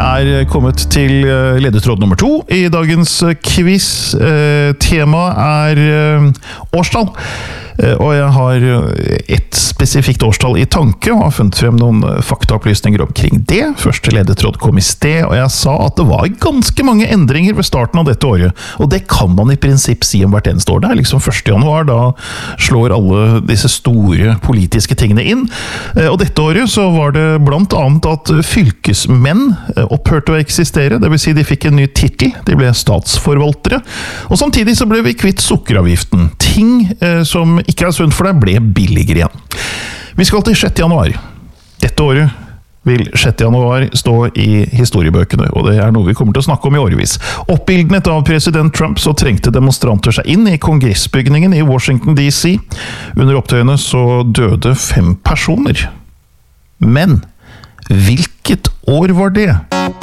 kommet til ledetråd nummer 2 i dagens quiz. Temaet årstall. Og jeg har et spesifikt årstall i tanke, og har funnet frem noen faktaopplysninger omkring det. Første ledetråd kom i sted, og jeg sa at det var ganske mange endringer ved starten av dette året. Og det kan man i prinsipp si om hvert eneste år. Det liksom 1. januar, da slår alle disse store politiske tingene inn. Og dette året så var det blant annet at fylkesmenn opphørte å eksistere, det vil si de fikk en ny titel, de ble statsforvaltere. Og samtidig så ble vi kvitt sukkeravgiften. Ting som ikke sunt for deg, ble billigere igjen. Vi skal til 6. januar. Dette året vil 6. januar stå i historiebøkene, og det noe vi kommer til å snakke om i årevis. Oppildnet av president Trump så trengte demonstranter seg inn i kongressbygningen i Washington DC. Under opptøyene så døde 5 personer. Men hvilket år var det?